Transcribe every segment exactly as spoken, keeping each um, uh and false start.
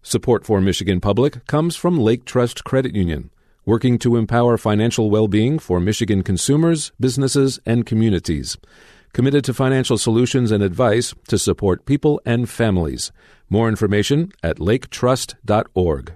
Support for Michigan Public comes from Lake Trust Credit Union, working to empower financial well-being for Michigan consumers, businesses, and communities. Committed to financial solutions and advice to support people and families. More information at lake trust dot org.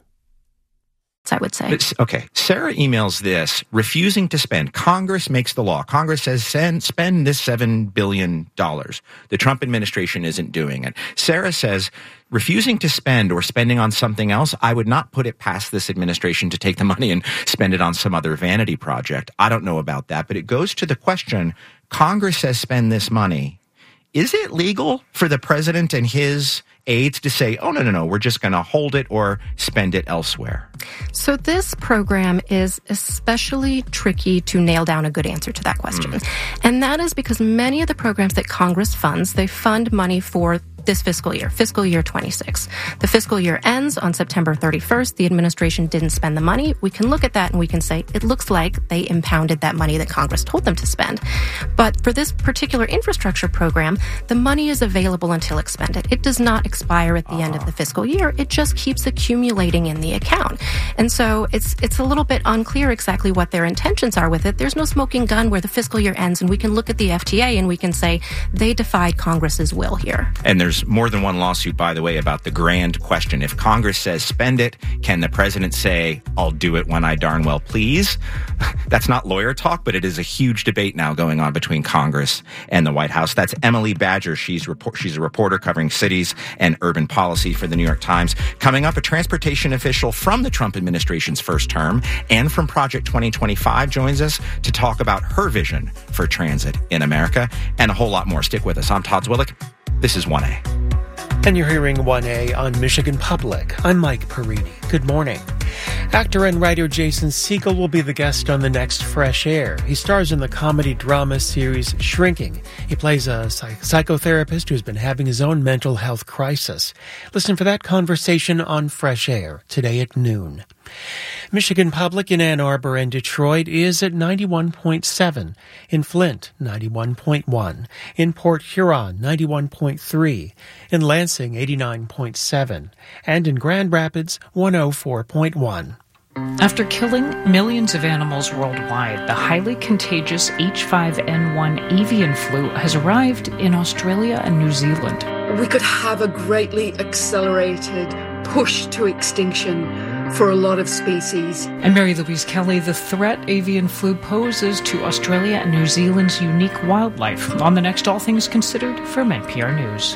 I would say. Okay. Sarah emails this, refusing to spend. Congress makes the law. Congress says send, spend this seven billion dollars. The Trump administration isn't doing it. Sarah says, refusing to spend or spending on something else, I would not put it past this administration to take the money and spend it on some other vanity project. I don't know about that, but it goes to the question, Congress says spend this money. Is it legal for the president and his aides to say, oh, no, no, no, we're just going to hold it or spend it elsewhere? So this program is especially tricky to nail down a good answer to that question. Mm. And that is because many of the programs that Congress funds, they fund money for this fiscal year, fiscal year twenty-six. The fiscal year ends on September thirty-first. The administration didn't spend the money. We can look at that and we can say it looks like they impounded that money that Congress told them to spend. But for this particular infrastructure program, the money is available until expended. It does not expire at the uh-huh. end of the fiscal year. It just keeps accumulating in the account. And so it's it's a little bit unclear exactly what their intentions are with it. There's no smoking gun where the fiscal year ends and we can look at the F T A and we can say they defied Congress's will here. And there's more than one lawsuit, by the way, about the grand question. If Congress says spend it, can the president say, I'll do it when I darn well please? That's not lawyer talk, but it is a huge debate now going on between Congress and the White House. That's Emily Badger. She's, report- she's a reporter covering cities and urban policy for the New York Times. Coming up, a transportation official from the Trump administration's first term and from Project twenty twenty-five joins us to talk about her vision for transit in America and a whole lot more. Stick with us. I'm Todd Zwillich. This is one A. And you're hearing one A on Michigan Public. I'm Mike Perini. Good morning. Actor and writer Jason Segel will be the guest on the next Fresh Air. He stars in the comedy drama series Shrinking. He plays a psych- psychotherapist who's been having his own mental health crisis. Listen for that conversation on Fresh Air today at noon. Michigan Public in Ann Arbor and Detroit is at ninety-one point seven. In Flint, ninety-one point one. In Port Huron, ninety-one point three. In Lansing, eighty-nine point seven. And in Grand Rapids, one oh four point one. After killing millions of animals worldwide, the highly contagious H five N one avian flu has arrived in Australia and New Zealand. We could have a greatly accelerated push to extinction for a lot of species. And Mary Louise Kelly, the threat avian flu poses to Australia and New Zealand's unique wildlife. On the next All Things Considered from N P R News.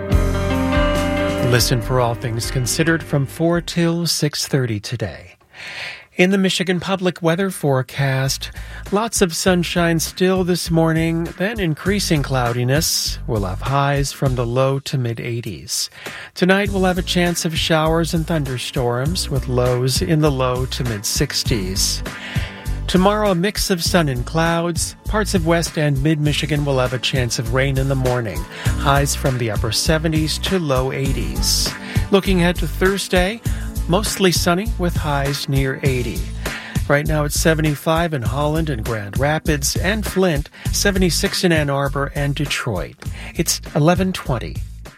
Listen for All Things Considered from four till six thirty today. In the Michigan Public weather forecast, lots of sunshine still this morning, then increasing cloudiness. We'll have highs from the low to mid-eighties. Tonight we'll have a chance of showers and thunderstorms with lows in the low to mid-sixties. Tomorrow, a mix of sun and clouds. Parts of West and Mid-Michigan will have a chance of rain in the morning. Highs from the upper seventies to low eighties. Looking ahead to Thursday, mostly sunny with highs near eighty. Right now it's seventy-five in Holland and Grand Rapids and Flint, seventy-six in Ann Arbor and Detroit. It's eleven twenty.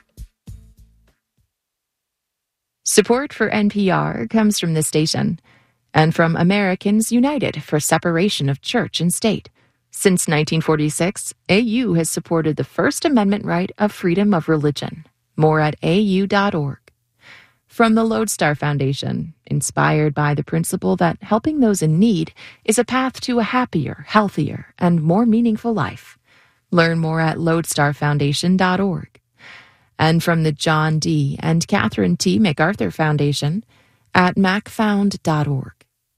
Support for N P R comes from this station and from Americans United for Separation of Church and State. Since nineteen forty-six, A U has supported the First Amendment right of freedom of religion. More at A U dot org. From the Lodestar Foundation, inspired by the principle that helping those in need is a path to a happier, healthier, and more meaningful life. Learn more at lodestar foundation dot org. And from the John D. and Catherine T. MacArthur Foundation at mac found dot org.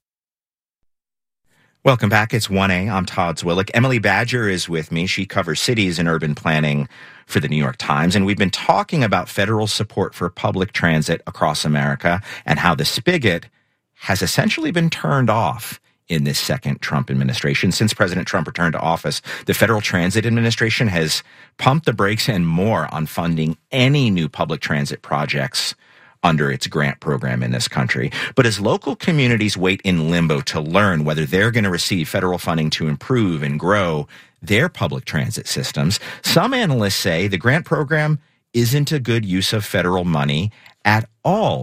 Welcome back. It's one A. I'm Todd Zwillich. Emily Badger is with me. She covers cities and urban planning for the New York Times. And we've been talking about federal support for public transit across America and how the spigot has essentially been turned off in this second Trump administration. Since President Trump returned to office, the Federal Transit Administration has pumped the brakes and more on funding any new public transit projects under its grant program in this country. But as local communities wait in limbo to learn whether they're going to receive federal funding to improve and grow their public transit systems, some analysts say the grant program isn't a good use of federal money at all.